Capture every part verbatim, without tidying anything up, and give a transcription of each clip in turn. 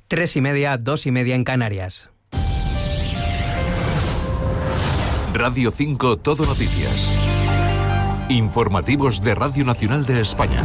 Tres y media, dos y media en Canarias. Radio cinco Todo Noticias. Informativos de Radio Nacional de España.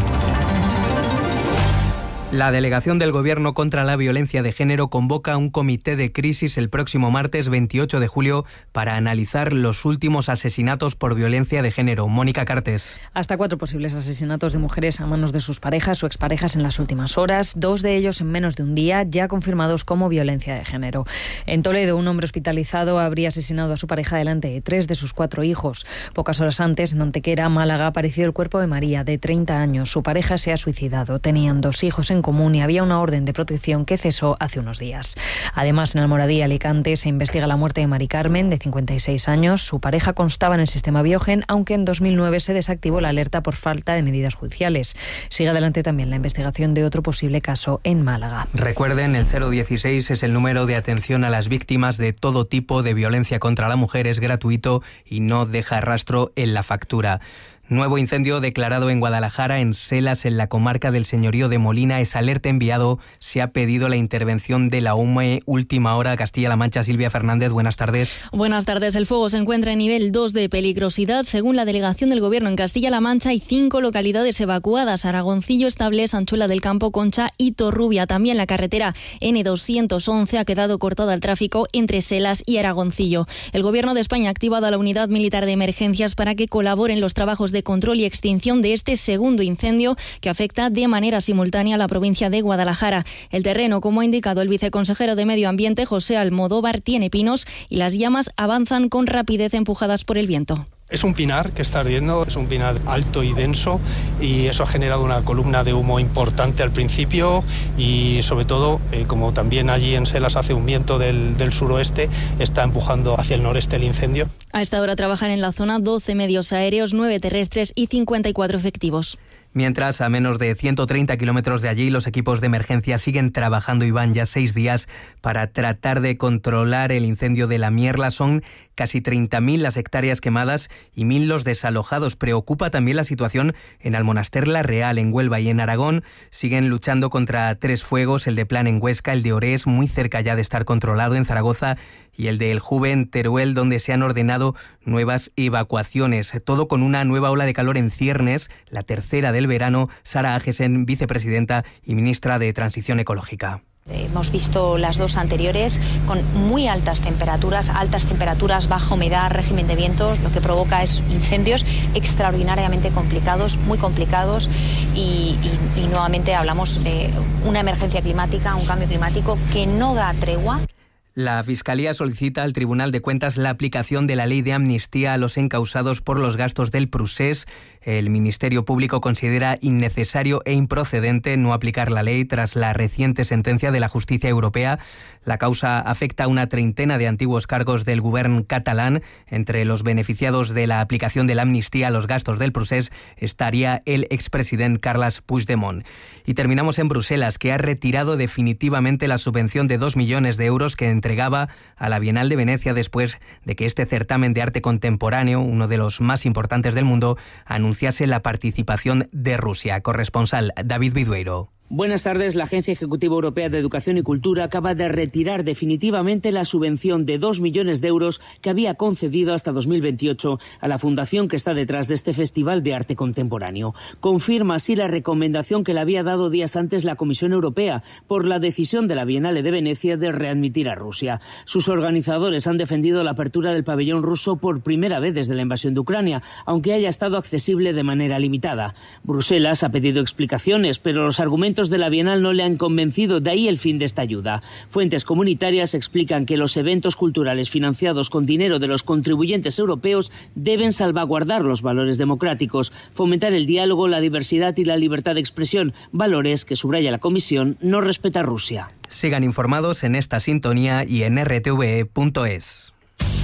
La delegación del Gobierno contra la violencia de género convoca un comité de crisis el próximo martes veintiocho de julio para analizar los últimos asesinatos por violencia de género. Mónica Cartes. Hasta cuatro posibles asesinatos de mujeres a manos de sus parejas o exparejas en las últimas horas, dos de ellos en menos de un día, ya confirmados como violencia de género. En Toledo, un hombre hospitalizado habría asesinado a su pareja delante de tres de sus cuatro hijos. Pocas horas antes, en Antequera, Málaga, apareció el cuerpo de María, de treinta años. Su pareja se ha suicidado. Tenían dos hijos en común y había una orden de protección que cesó hace unos días. Además, en Almoradí, Alicante, se investiga la muerte de Mari Carmen, de cincuenta y seis años. Su pareja constaba en el sistema Biogen, aunque en dos mil nueve se desactivó la alerta por falta de medidas judiciales. Sigue adelante también la investigación de otro posible caso en Málaga. Recuerden, el cero dieciséis es el número de atención a las víctimas de todo tipo de violencia contra la mujer. Es gratuito y no deja rastro en la factura. Nuevo incendio declarado en Guadalajara, en Selas, en la comarca del Señorío de Molina. Es alerta enviado. Se ha pedido la intervención de la U M E Última Hora Castilla-La Mancha. Silvia Fernández, buenas tardes. Buenas tardes. El fuego se encuentra en nivel dos de peligrosidad. Según la delegación del Gobierno en Castilla-La Mancha, hay cinco localidades evacuadas: Aragoncillo, Estables, Anchuela del Campo, Concha y Torrubia. También la carretera ene doscientos once ha quedado cortada al tráfico entre Selas y Aragoncillo. El Gobierno de España ha activado a la Unidad Militar de Emergencias para que colaboren los trabajos de control y extinción de este segundo incendio que afecta de manera simultánea a la provincia de Guadalajara. El terreno, como ha indicado el viceconsejero de Medio Ambiente, José Almodóvar, tiene pinos y las llamas avanzan con rapidez empujadas por el viento. Es un pinar que está ardiendo, es un pinar alto y denso y eso ha generado una columna de humo importante al principio y sobre todo, eh, como también allí en Selas hace un viento del, del suroeste, está empujando hacia el noreste el incendio. A esta hora trabajan en la zona doce medios aéreos, nueve terrestres y cincuenta y cuatro efectivos. Mientras, a menos de ciento treinta kilómetros de allí, los equipos de emergencia siguen trabajando y van ya seis días para tratar de controlar el incendio de la Mierla. Son casi treinta mil las hectáreas quemadas y mil los desalojados. Preocupa también la situación en Almonaster la Real, en Huelva y en Aragón. Siguen luchando contra tres fuegos: el de Plan en Huesca, el de Orés, muy cerca ya de estar controlado, en Zaragoza, y el de El Juve en Teruel, donde se han ordenado nuevas evacuaciones. Todo con una nueva ola de calor en ciernes, la tercera del verano. Sara Agesen, vicepresidenta y ministra de Transición Ecológica. Hemos visto las dos anteriores con muy altas temperaturas, altas temperaturas, baja humedad, régimen de vientos, lo que provoca es incendios extraordinariamente complicados, muy complicados y, y, y nuevamente hablamos de una emergencia climática, un cambio climático que no da tregua. La Fiscalía solicita al Tribunal de Cuentas la aplicación de la ley de amnistía a los encausados por los gastos del Prusés. El Ministerio Público considera innecesario e improcedente no aplicar la ley tras la reciente sentencia de la Justicia Europea. La causa afecta a una treintena de antiguos cargos del Govern catalán. Entre los beneficiados de la aplicación de la amnistía a los gastos del Prusés estaría el expresidente Carles Puigdemont. Y terminamos en Bruselas, que ha retirado definitivamente la subvención de dos millones de euros que entregaba a la Bienal de Venecia después de que este certamen de arte contemporáneo, uno de los más importantes del mundo, anunciase la participación de Rusia. Corresponsal David Vidueiro. Buenas tardes. La Agencia Ejecutiva Europea de Educación y Cultura acaba de retirar definitivamente la subvención de dos millones de euros que había concedido hasta dos mil veintiocho a la fundación que está detrás de este Festival de Arte Contemporáneo. Confirma así la recomendación que le había dado días antes la Comisión Europea por la decisión de la Bienal de Venecia de readmitir a Rusia. Sus organizadores han defendido la apertura del pabellón ruso por primera vez desde la invasión de Ucrania, aunque haya estado accesible de manera limitada. Bruselas ha pedido explicaciones, pero los argumentos de la Bienal no le han convencido, de ahí el fin de esta ayuda. Fuentes comunitarias explican que los eventos culturales financiados con dinero de los contribuyentes europeos deben salvaguardar los valores democráticos, fomentar el diálogo, la diversidad y la libertad de expresión, valores que, subraya la Comisión, no respeta Rusia. Sigan informados en esta sintonía y en erre te ve punto es.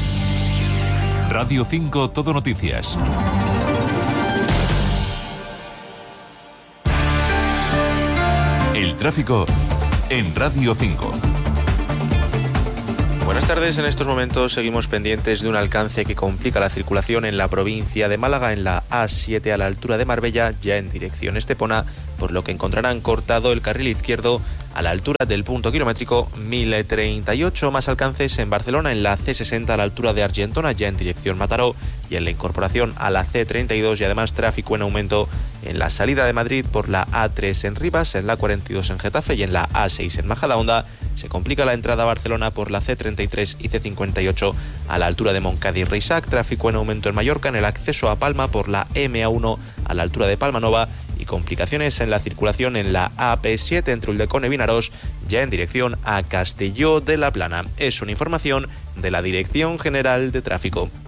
Radio cinco Todo Noticias. El tráfico en Radio cinco. Buenas tardes. En estos momentos seguimos pendientes de un alcance que complica la circulación en la provincia de Málaga, en la A siete a la altura de Marbella, ya en dirección Estepona, por lo que encontrarán cortado el carril izquierdo a la altura del punto kilométrico mil treinta y ocho. Más alcances en Barcelona en la ce sesenta a la altura de Argentona, ya en dirección Mataró, y en la incorporación a la ce treinta y dos, y además tráfico en aumento en la salida de Madrid por la a tres en Rivas, en la cuarenta y dos en Getafe y en la a seis en Majadahonda. Se complica la entrada a Barcelona por la ce treinta y tres y ce cincuenta y ocho a la altura de Montcada y Reixac. Tráfico en aumento en Mallorca en el acceso a Palma por la eme a uno a la altura de Palma Nova, y complicaciones en la circulación en la a pe siete entre Ulldecona y Vinaròs, ya en dirección a Castelló de la Plana. Es una información de la Dirección General de Tráfico.